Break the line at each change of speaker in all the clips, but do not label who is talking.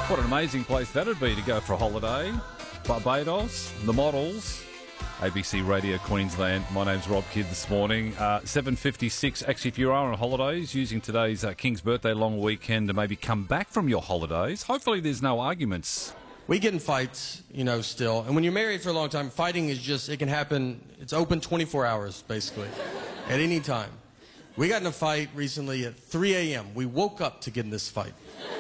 What an amazing place that'd be to go for a holiday. Barbados, the models, ABC Radio Queensland. My name's Rob Kidd this morning. 7:56. Actually, if you are on holidays, using today's King's Birthday long weekend to maybe come back from your holidays, hopefully there's no arguments.
We get in fights, still. And when you're married for a long time, fighting is just, it can happen. It's open 24 hours, basically, at any time. We got in a fight recently at 3 a.m. We woke up to get in this fight.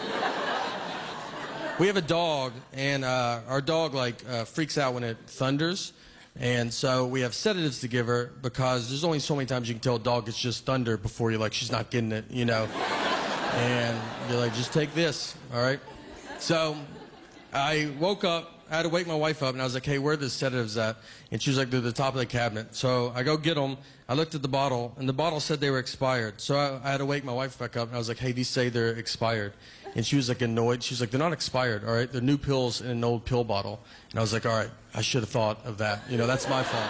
We have a dog, and our dog, freaks out when it thunders. And so we have sedatives to give her because there's only so many times you can tell a dog it's just thunder before you're like, she's not getting it, And you're like, just take this, all right? So I woke up, I had to wake my wife up, and I was like, hey, where are the sedatives at? And she was like, they're at the top of the cabinet. So I go get them. I looked at the bottle, and the bottle said they were expired. So I had to wake my wife back up, and I was like, hey, these say they're expired. And she was like annoyed. She was like, they're not expired, all right? They're new pills in an old pill bottle. And I was like, all right, I should have thought of that. That's my fault.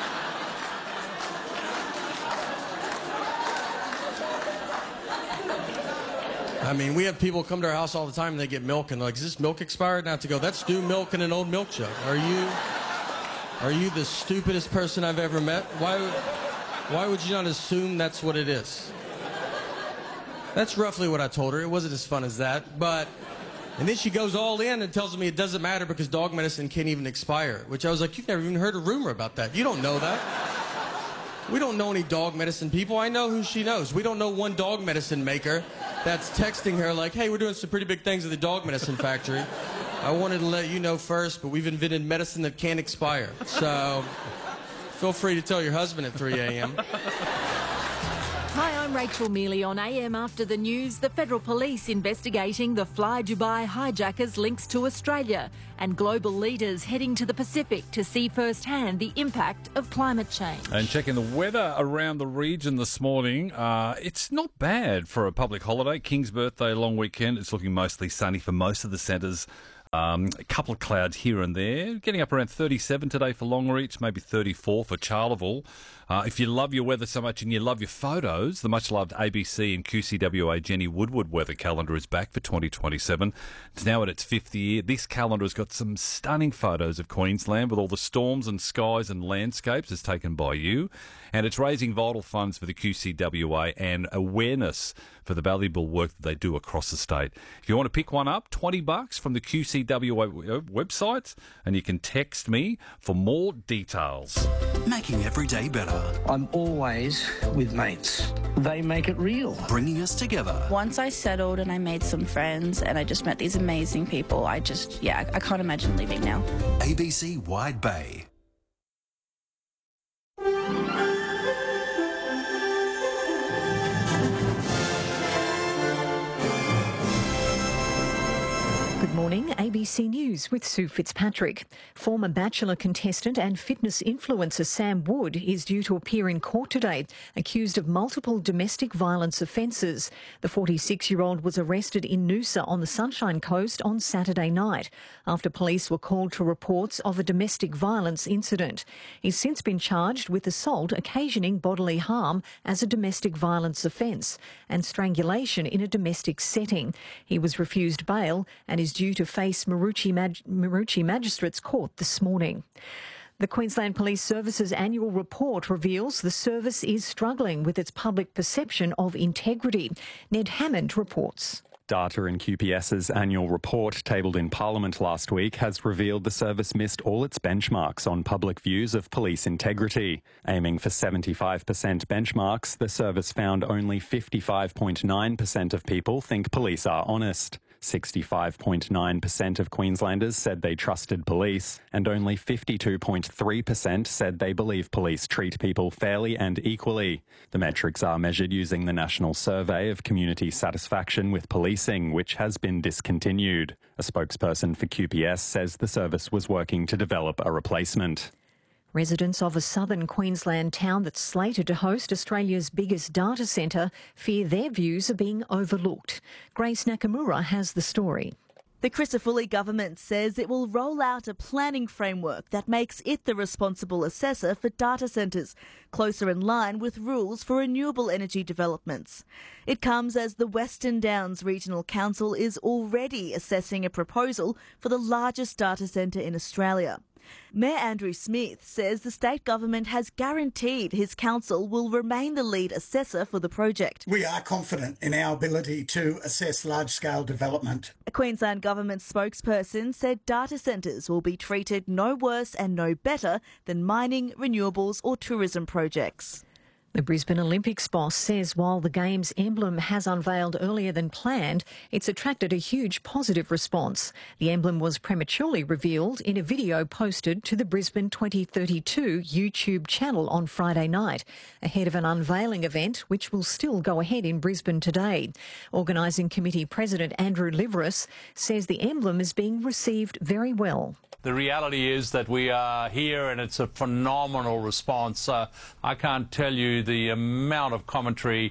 I mean, we have people come to our house all the time and they get milk and they're like, is this milk expired? And I have to go, that's new milk in an old milk jug. Are you the stupidest person I've ever met? Why would you not assume that's what it is? That's roughly what I told her. It wasn't as fun as that, and then she goes all in and tells me it doesn't matter because dog medicine can't even expire, which I was like, you've never even heard a rumor about that. You don't know that. We don't know any dog medicine people. I know who she knows. We don't know one dog medicine maker that's texting her like, hey, we're doing some pretty big things at the dog medicine factory. I wanted to let you know first, but we've invented medicine that can't expire. So feel free to tell your husband at 3 a.m.
Hi, I'm Rachel Mealy on AM After the News. The Federal Police investigating the Fly Dubai hijackers' links to Australia and global leaders heading to the Pacific to see firsthand the impact of climate change.
And checking the weather around the region this morning, it's not bad for a public holiday. King's Birthday long weekend. It's looking mostly sunny for most of the centres. A couple of clouds here and there. Getting up around 37 today for Longreach, maybe 34 for Charleville. If you love your weather so much and you love your photos, the much-loved ABC and QCWA Jenny Woodward weather calendar is back for 2027. It's now at its 5th year. This calendar has got some stunning photos of Queensland with all the storms and skies and landscapes as taken by you. And it's raising vital funds for the QCWA and awareness for the valuable work that they do across the state. If you want to pick one up, $20 from the QCWA website, and you can text me for more details.
Making every day better.
I'm always with mates. They make it real.
Bringing us together.
Once I settled and I made some friends and I just met these amazing people, I can't imagine leaving now.
ABC Wide Bay.
Good morning, ABC News with Sue Fitzpatrick. Former Bachelor contestant and fitness influencer Sam Wood is due to appear in court today, accused of multiple domestic violence offences. The 46-year-old was arrested in Noosa on the Sunshine Coast on Saturday night after police were called to reports of a domestic violence incident. He's since been charged with assault occasioning bodily harm as a domestic violence offence and strangulation in a domestic setting. He was refused bail and is due to face Maroochy Magistrates Court this morning. The Queensland Police Service's annual report reveals the service is struggling with its public perception of integrity. Ned Hammond reports.
Data in QPS's annual report, tabled in Parliament last week, has revealed the service missed all its benchmarks on public views of police integrity. Aiming for 75% benchmarks, the service found only 55.9% of people think police are honest. 65.9% of Queenslanders said they trusted police, and only 52.3% said they believe police treat people fairly and equally. The metrics are measured using the National Survey of Community Satisfaction with Policing, which has been discontinued. A spokesperson for QPS says the service was working to develop a replacement.
Residents of a southern Queensland town that's slated to host Australia's biggest data centre fear their views are being overlooked. Grace Nakamura has the story.
The Christofouli government says it will roll out a planning framework that makes it the responsible assessor for data centres, closer in line with rules for renewable energy developments. It comes as the Western Downs Regional Council is already assessing a proposal for the largest data centre in Australia. Mayor Andrew Smith says the state government has guaranteed his council will remain the lead assessor for the project.
We are confident in our ability to assess large-scale development.
A Queensland government spokesperson said data centres will be treated no worse and no better than mining, renewables or tourism projects.
The Brisbane Olympics boss says while the Games emblem has unveiled earlier than planned, it's attracted a huge positive response. The emblem was prematurely revealed in a video posted to the Brisbane 2032 YouTube channel on Friday night, ahead of an unveiling event which will still go ahead in Brisbane today. Organising Committee President Andrew Liveris says the emblem is being received very well.
The reality is that we are here and it's a phenomenal response. I can't tell you the amount of commentary,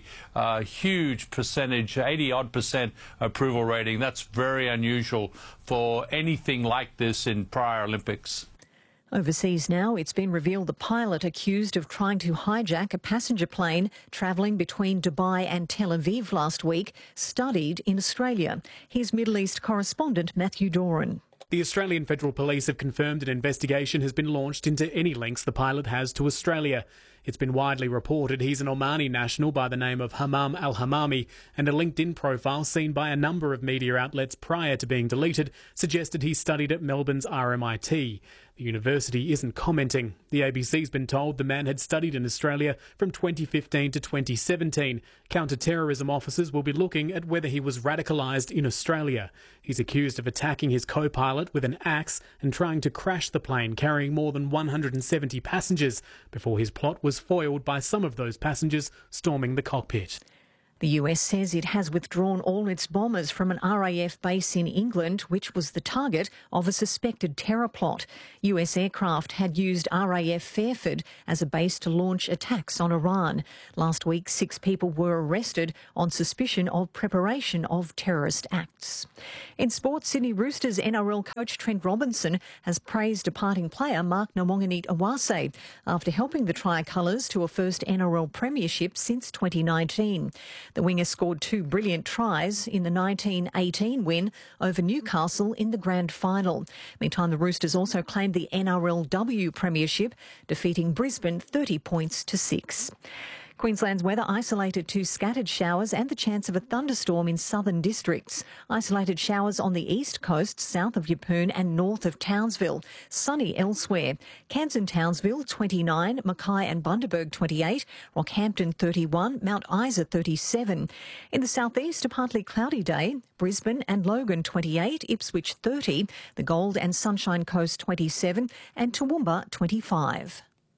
huge percentage, 80-odd% approval rating. That's very unusual for anything like this in prior Olympics.
Overseas now, it's been revealed the pilot accused of trying to hijack a passenger plane travelling between Dubai and Tel Aviv last week studied in Australia. Here's Middle East correspondent Matthew Doran.
The Australian Federal Police have confirmed an investigation has been launched into any links the pilot has to Australia. It's been widely reported he's an Omani national by the name of Hammam al-Hammami, and a LinkedIn profile seen by a number of media outlets prior to being deleted suggested he studied at Melbourne's RMIT. The university isn't commenting. The ABC's been told the man had studied in Australia from 2015 to 2017. Counter-terrorism officers will be looking at whether he was radicalised in Australia. He's accused of attacking his co-pilot with an axe and trying to crash the plane carrying more than 170 passengers before his plot was foiled by some of those passengers storming the cockpit.
The US says it has withdrawn all its bombers from an RAF base in England, which was the target of a suspected terror plot. US aircraft had used RAF Fairford as a base to launch attacks on Iran. Last week, 6 people were arrested on suspicion of preparation of terrorist acts. In sport, Sydney Roosters NRL coach Trent Robinson has praised departing player Mark Nawaqanit-Awase after helping the Tricolours to a first NRL premiership since 2019. The winger scored 2 brilliant tries in the 1918 win over Newcastle in the grand final. Meantime, the Roosters also claimed the NRLW premiership, defeating Brisbane 30 points to 6. Queensland's weather isolated to scattered showers and the chance of a thunderstorm in southern districts. Isolated showers on the east coast, south of Yeppoon and north of Townsville. Sunny elsewhere. Cairns and Townsville 29, Mackay and Bundaberg 28, Rockhampton 31, Mount Isa 37. In the southeast, a partly cloudy day. Brisbane and Logan 28, Ipswich 30, the Gold and Sunshine Coast 27 and Toowoomba 25.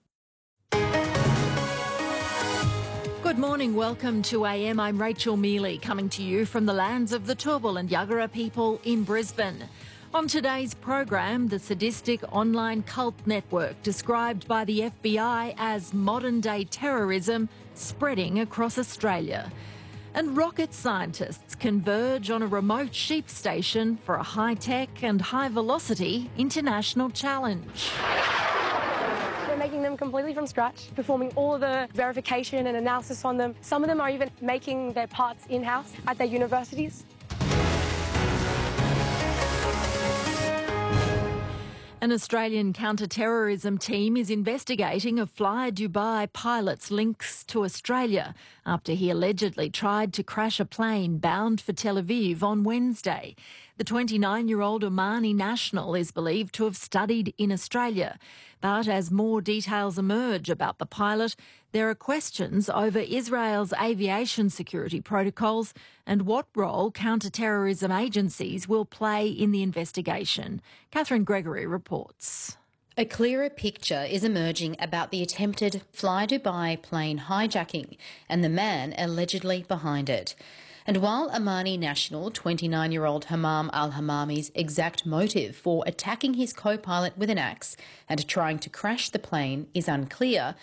Good morning, welcome to AM. I'm Rachel Mealy, coming to you from the lands of the Turrbal and Yagara people in Brisbane. On today's program, the sadistic online cult network described by the FBI as modern-day terrorism spreading across Australia. And rocket scientists converge on a remote sheep station for a high-tech and high-velocity international challenge.
They're making them completely from scratch, performing all of the verification and analysis on them. Some of them are even making their parts in-house at their universities.
An Australian counter-terrorism team is investigating a Fly Dubai pilot's links to Australia after he allegedly tried to crash a plane bound for Tel Aviv on Wednesday. The 29-year-old Omani national is believed to have studied in Australia. But as more details emerge about the pilot, there are questions over Israel's aviation security protocols and what role counter-terrorism agencies will play in the investigation. Catherine Gregory reports.
A clearer picture is emerging about the attempted Fly Dubai plane hijacking and the man allegedly behind it. And while Omani national 29-year-old Hammam al-Hammami's exact motive for attacking his co-pilot with an axe and trying to crash the plane is unclear,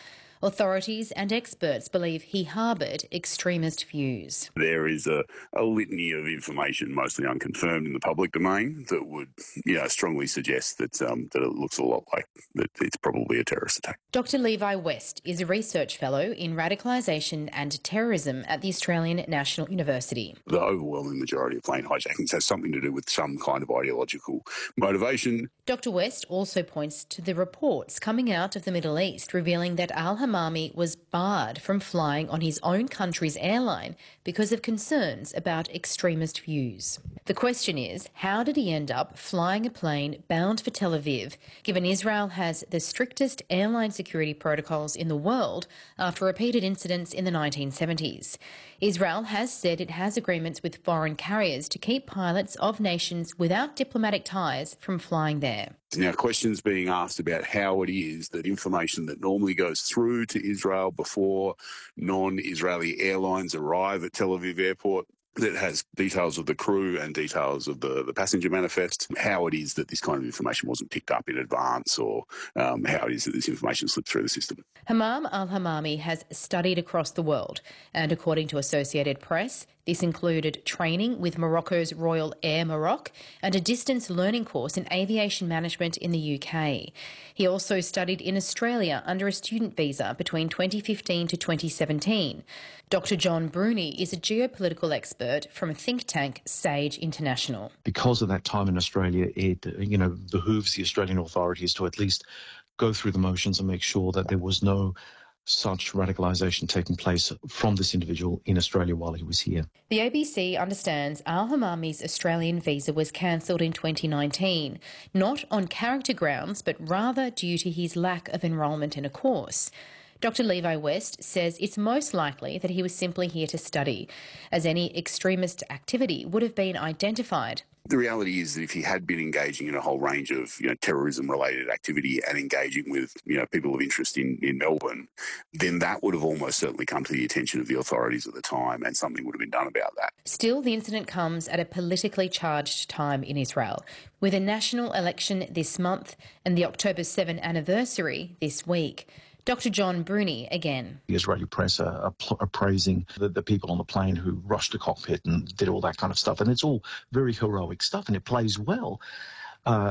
Authorities and experts believe he harboured extremist views.
There is a litany of information, mostly unconfirmed in the public domain, that would strongly suggest that it looks a lot like that it's probably a terrorist attack.
Dr Levi West is a research fellow in radicalisation and terrorism at the Australian National University.
The overwhelming majority of plane hijackings has something to do with some kind of ideological motivation.
Dr West also points to the reports coming out of the Middle East revealing that al-Hamami was barred from flying on his own country's airline because of concerns about extremist views. The question is, how did he end up flying a plane bound for Tel Aviv, given Israel has the strictest airline security protocols in the world after repeated incidents in the 1970s? Israel has said it has agreements with foreign carriers to keep pilots of nations without diplomatic ties from flying there.
Now, questions being asked about how it is that information that normally goes through to Israel before non-Israeli airlines arrive at Tel Aviv airport, that has details of the crew and details of the passenger manifest, how it is that this kind of information wasn't picked up in advance, or how it is that this information slipped through the system.
Hamam al-Hamami has studied across the world, and according to Associated Press, this included training with Morocco's Royal Air Maroc and a distance learning course in aviation management in the UK. He also studied in Australia under a student visa between 2015 to 2017. Dr John Bruni is a geopolitical expert from a think tank, Sage International.
Because of that time in Australia, it behooves the Australian authorities to at least go through the motions and make sure that there was no such radicalisation taking place from this individual in Australia while he was here.
The ABC understands al-Hamami's Australian visa was cancelled in 2019, not on character grounds, but rather due to his lack of enrolment in a course. Dr Levi West says it's most likely that he was simply here to study, as any extremist activity would have been identified.
The reality is that if he had been engaging in a whole range of terrorism-related activity and engaging with people of interest in Melbourne, then that would have almost certainly come to the attention of the authorities at the time, and something would have been done about that.
Still, the incident comes at a politically charged time in Israel, with a national election this month and the October 7 anniversary this week. Dr John Bruni again.
The Israeli press are praising the people on the plane who rushed the cockpit and did all that kind of stuff. And it's all very heroic stuff and it plays well.